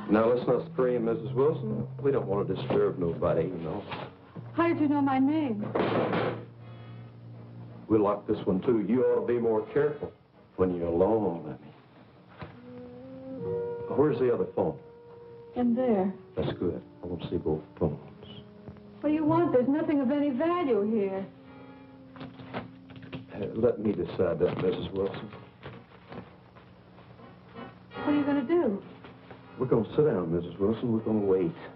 Now, let's not scream, Mrs. Wilson. We don't want to disturb nobody, you know. How did you know my name? We locked this one, too. You ought to be more careful when you're alone, Lemmy. Where's the other phone? In there. That's good. I want to see both phones. What do you want? There's nothing of any value here. Let me decide that, Mrs. Wilson. What are you going to do? We're going to sit down, Mrs. Wilson. We're going to wait.